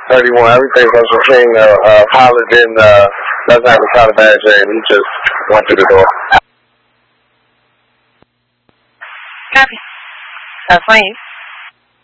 31. Everything was machine. Pilot didn't, doesn't have a shot of badge, and he just went through the door. Copy. That's fine.